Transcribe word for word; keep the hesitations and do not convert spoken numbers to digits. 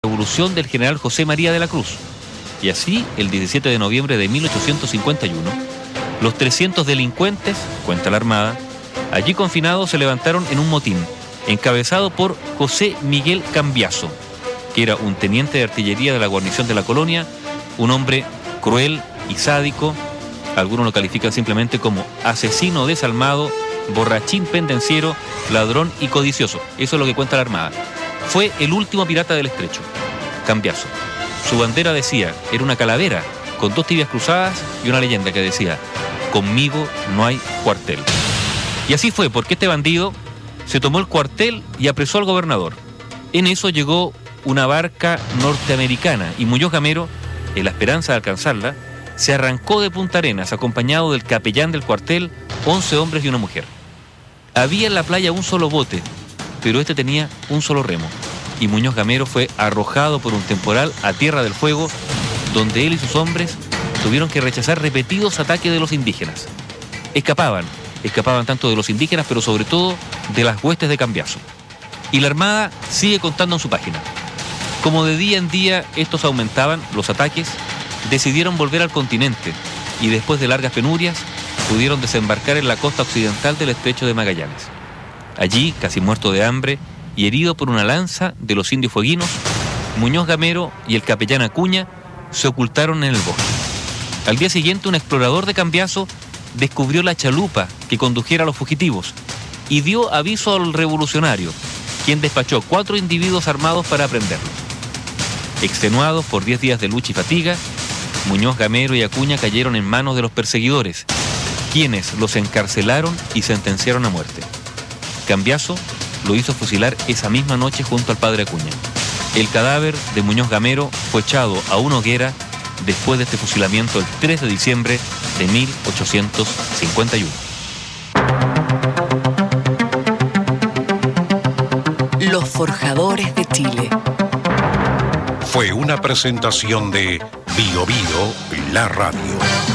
revolución del general José María de la Cruz. Y así, el diecisiete de noviembre de mil ochocientos cincuenta y uno, los trescientos delincuentes, cuenta la Armada, allí confinados se levantaron en un motín, encabezado por José Miguel Cambiaso, que era un teniente de artillería de la guarnición de la colonia, un hombre cruel y sádico. Algunos lo califican simplemente como asesino desalmado, borrachín pendenciero, ladrón y codicioso. Eso es lo que cuenta la Armada. Fue el último pirata del estrecho, Cambiaso. Su bandera decía, era una calavera con dos tibias cruzadas y una leyenda que decía, conmigo no hay cuartel. Y así fue, porque este bandido se tomó el cuartel y apresó al gobernador. En eso llegó una barca norteamericana y Muñoz Gamero, en la esperanza de alcanzarla, se arrancó de Punta Arenas acompañado del capellán del cuartel, once hombres y una mujer. Había en la playa un solo bote, pero este tenía un solo remo, y Muñoz Gamero fue arrojado por un temporal a Tierra del Fuego, donde él y sus hombres tuvieron que rechazar repetidos ataques de los indígenas. Escapaban, escapaban tanto de los indígenas, pero sobre todo de las huestes de Cambiaso. Y la Armada sigue contando en su página. Como de día en día estos aumentaban, los ataques, decidieron volver al continente, y después de largas penurias, pudieron desembarcar en la costa occidental del estrecho de Magallanes. Allí, casi muerto de hambre y herido por una lanza de los indios fueguinos, Muñoz Gamero y el capellán Acuña se ocultaron en el bosque. Al día siguiente, un explorador de Cambiaso descubrió la chalupa que condujera a los fugitivos y dio aviso al revolucionario, quien despachó cuatro individuos armados para aprenderlos. Extenuados por diez días de lucha y fatiga, Muñoz Gamero y Acuña cayeron en manos de los perseguidores, quienes los encarcelaron y sentenciaron a muerte. Cambiaso lo hizo fusilar esa misma noche junto al padre Acuña. El cadáver de Muñoz Gamero fue echado a una hoguera después de este fusilamiento el tres de diciembre de mil ochocientos cincuenta y uno. Los Forjadores de Chile. Fue una presentación de Bio Bio, la radio.